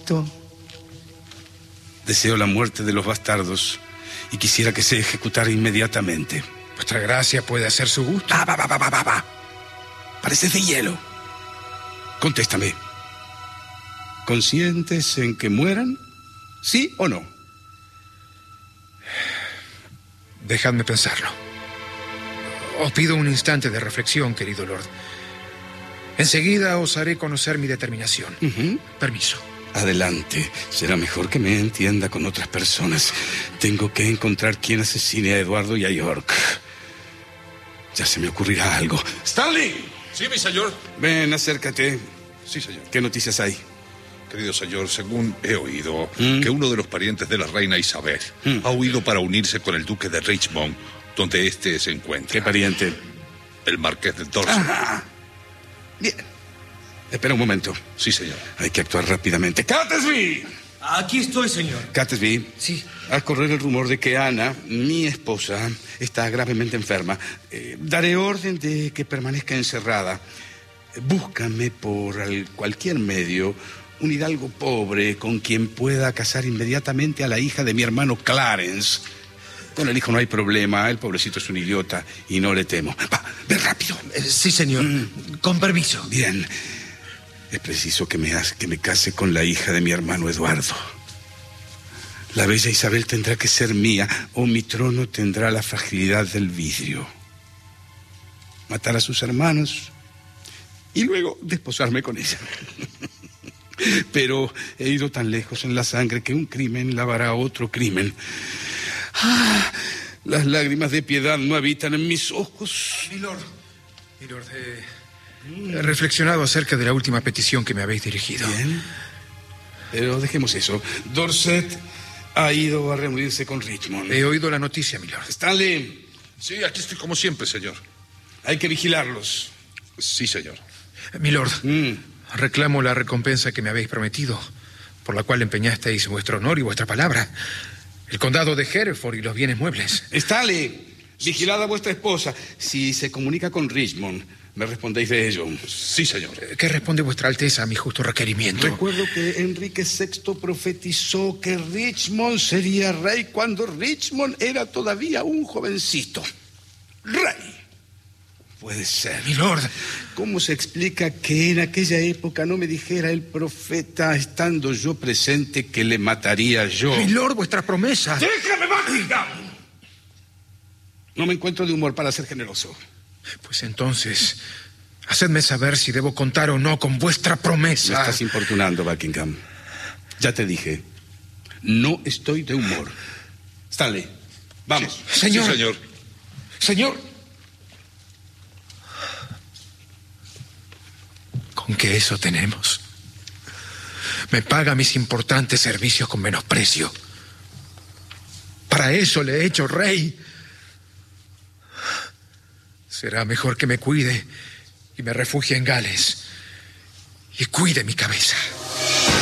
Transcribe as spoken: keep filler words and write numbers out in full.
Alto. Deseo la muerte de los bastardos y quisiera que se ejecutara inmediatamente. Vuestra gracia puede hacer su gusto. Ah, va, va, va, va, va, va. Pareces de hielo. Contéstame. ¿Conscientes en que mueran? ¿Sí o no? Dejadme pensarlo. Os pido un instante de reflexión, querido Lord. Enseguida os haré conocer mi determinación. Uh-huh. Permiso. Adelante. Será mejor que me entienda con otras personas. Tengo que encontrar quién asesine a Eduardo y a York. Ya se me ocurrirá algo. ¡Stanley! Sí, mi señor. Ven, acércate. Sí, señor. ¿Qué noticias hay? Querido señor, según he oído, ¿Mm? que uno de los parientes de la reina Isabel ¿Mm? ha huido para unirse con el duque de Richmond, donde éste se encuentra. ¿Qué pariente? El marqués de Dorset. Ajá. Bien. Espera un momento. Sí, señor. Hay que actuar rápidamente. ¡Catesby! Aquí estoy, señor. Catesby. Sí. Al correr el rumor de que Ana, mi esposa, está gravemente enferma, eh, daré orden de que permanezca encerrada. Búscame por al- cualquier medio un hidalgo pobre con quien pueda casar inmediatamente a la hija de mi hermano Clarence. Con el hijo no hay problema, el pobrecito es un idiota y no le temo. Va, ven rápido. Eh, sí, señor. Mm. Con permiso. Bien. Es preciso que me, que me case con la hija de mi hermano Eduardo. La bella Isabel tendrá que ser mía o mi trono tendrá la fragilidad del vidrio. Matar a sus hermanos y luego desposarme con ella. Pero he ido tan lejos en la sangre que un crimen lavará otro crimen. Ah, las lágrimas de piedad no habitan en mis ojos. Milord, Milord, eh, he reflexionado acerca de la última petición que me habéis dirigido. Bien. Pero dejemos eso. Dorset ha ido a reunirse con Richmond. He oído la noticia, Milord. Stanley, Sí, aquí estoy como siempre, señor. hay que vigilarlos. Sí, señor. Milord, Mm. reclamo la recompensa que me habéis prometido, por la cual empeñasteis vuestro honor y vuestra palabra. El condado de Hereford y los bienes muebles. Stanley, vigilad a vuestra esposa. Si se comunica con Richmond, me respondéis de ello. Sí, señor. ¿Qué responde vuestra alteza a mi justo requerimiento? Recuerdo que Enrique sexto profetizó que Richmond sería rey cuando Richmond era todavía un jovencito. ¡Rey! Puede ser. Milord, ¿Cómo se explica que en aquella época no me dijera el profeta, estando yo presente, que le mataría yo? Milord, vuestra promesa. ¡Déjame, Buckingham! No me encuentro de humor para ser generoso. Pues entonces, hacedme saber si debo contar o no con vuestra Me promesa. estás importunando, Buckingham. Ya te dije, no estoy de humor. Stanley, vamos. Sí, Señor. Sí, señor. Señor. ¿Con qué eso tenemos? Me paga mis importantes servicios con menosprecio. Para eso le he hecho rey. Será mejor que me cuide y me refugie en Gales y cuide mi cabeza.